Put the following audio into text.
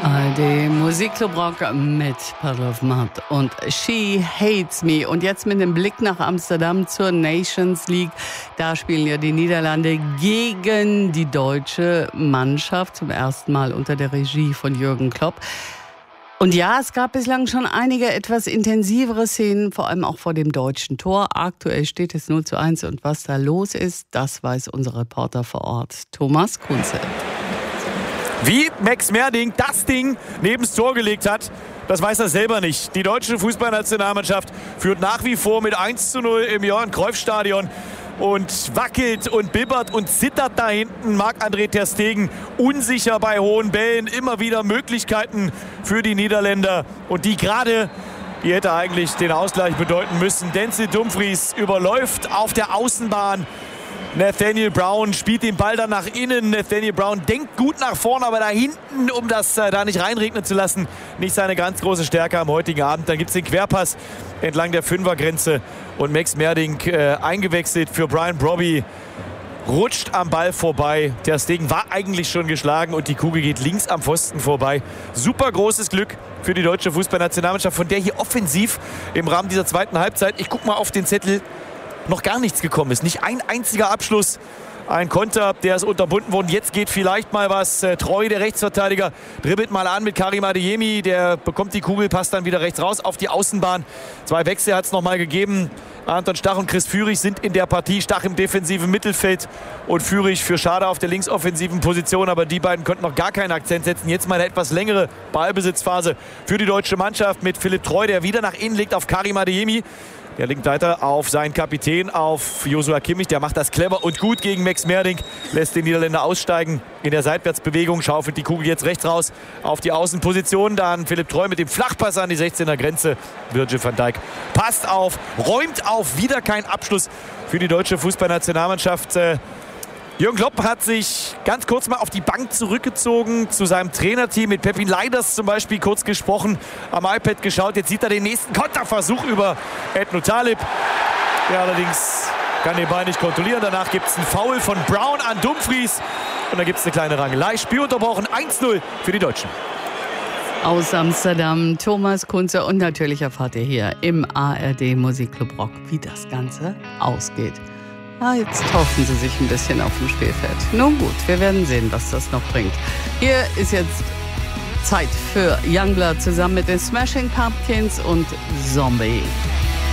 Die Musikclub Rock mit Puddle of Mud und She Hates Me. Und jetzt mit dem Blick nach Amsterdam zur Nations League. Da spielen ja die Niederlande gegen die deutsche Mannschaft zum ersten Mal unter der Regie von Jürgen Klopp. Und ja, es gab bislang schon einige etwas intensivere Szenen, vor allem auch vor dem deutschen Tor. Aktuell steht es 0:1 und was da los ist, das weiß unser Reporter vor Ort, Thomas Kunze. Wie Max Merding das Ding neben das Tor gelegt hat, das weiß er selber nicht. Die deutsche Fußballnationalmannschaft führt nach wie vor mit 1:0 im Johan-Cruyff-Stadion und wackelt und bibbert und zittert da hinten. Marc-André ter Stegen unsicher bei hohen Bällen. Immer wieder Möglichkeiten für die Niederländer. Und die hätte eigentlich den Ausgleich bedeuten müssen. Denzel Dumfries überläuft auf der Außenbahn Nathaniel Brown, spielt den Ball dann nach innen. Nathaniel Brown denkt gut nach vorne, aber da hinten, um das da nicht reinregnen zu lassen, nicht seine ganz große Stärke am heutigen Abend. Dann gibt es den Querpass entlang der Fünfergrenze und Max Merding eingewechselt für Brian Brobby. Rutscht am Ball vorbei. Ter Stegen war eigentlich schon geschlagen und die Kugel geht links am Pfosten vorbei. Super großes Glück für die deutsche Fußballnationalmannschaft, von der hier offensiv im Rahmen dieser zweiten Halbzeit, ich guck mal auf den Zettel, noch gar nichts gekommen ist. Nicht ein einziger Abschluss. Ein Konter, der ist unterbunden worden. Jetzt geht vielleicht mal was. Treu, der Rechtsverteidiger, dribbelt mal an mit Karim Adeyemi. Der bekommt die Kugel, passt dann wieder rechts raus auf die Außenbahn. 2 Wechsel hat es noch mal gegeben. Anton Stach und Chris Führig sind in der Partie. Stach im defensiven Mittelfeld und Führig für Schade auf der linksoffensiven Position. Aber die beiden konnten noch gar keinen Akzent setzen. Jetzt mal eine etwas längere Ballbesitzphase für die deutsche Mannschaft mit Philipp Treu, der wieder nach innen legt auf Karim Adeyemi. Der linkt weiter auf seinen Kapitän, auf Joshua Kimmich. Der macht das clever und gut gegen Max Merding. Lässt den Niederländer aussteigen in der Seitwärtsbewegung. Schaufelt die Kugel jetzt rechts raus auf die Außenposition. Dann Philipp Treu mit dem Flachpass an die 16er Grenze. Virgil van Dijk passt auf, räumt auf. Wieder kein Abschluss für die deutsche Fußballnationalmannschaft. Jürgen Klopp hat sich ganz kurz mal auf die Bank zurückgezogen, zu seinem Trainerteam mit Pepin Leiders zum Beispiel kurz gesprochen, am iPad geschaut. Jetzt sieht er den nächsten Konterversuch über Edno Talib. Der allerdings kann den Ball nicht kontrollieren. Danach gibt es einen Foul von Brown an Dumfries. Und dann gibt es eine kleine Rangelei. Spiel unterbrochen, 1:0 für die Deutschen. Aus Amsterdam, Thomas Kunze. Und natürlich erfahrt ihr hier im ARD Musikclub Rock, wie das Ganze ausgeht. Ja, jetzt hoffen sie sich ein bisschen auf dem Spielfeld. Nun gut, wir werden sehen, was das noch bringt. Hier ist jetzt Zeit für Youngblood zusammen mit den Smashing Pumpkins und Zombie.